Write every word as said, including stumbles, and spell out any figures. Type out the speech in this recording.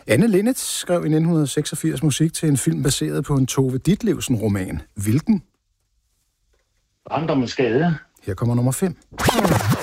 Anne Linnet skrev i nitten seksogfirs musik til en film baseret på en Tove Ditlevsen-roman. Hvilken? Barndommens Gade. Her kommer nummer fem.